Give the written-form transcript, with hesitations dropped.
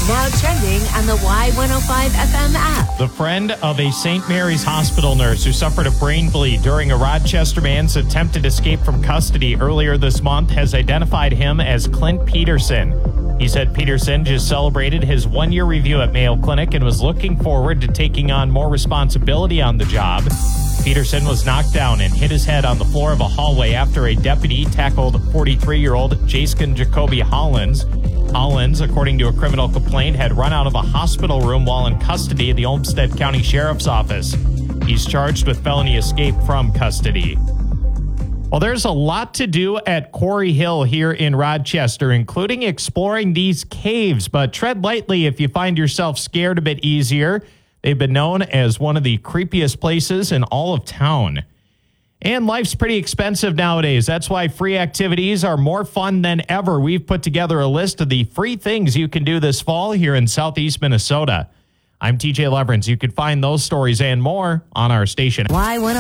Now trending on the Y105 FM app. The friend of a St. Mary's hospital nurse who suffered a brain bleed during a Rochester man's attempted escape from custody earlier this month has identified him as Clint Peterson. He said Peterson just celebrated his one-year review at Mayo Clinic and was looking forward to taking on more responsibility on the job. Peterson was knocked down and hit his head on the floor of a hallway after a deputy tackled 43-year-old Jason Jacoby Hollins. Hollins, according to a criminal complaint, had run out of a hospital room while in custody at the Olmsted County Sheriff's Office. He's charged with felony escape from custody. Well, there's a lot to do at Quarry Hill here in Rochester, including exploring these caves, but tread lightly if you find yourself scared a bit easier. They've been known as one of the creepiest places in all of town. And life's pretty expensive nowadays. That's why free activities are more fun than ever. We've put together a list of the free things you can do this fall here in Southeast Minnesota. I'm TJ Leverins. You can find those stories and more on our station. Y105.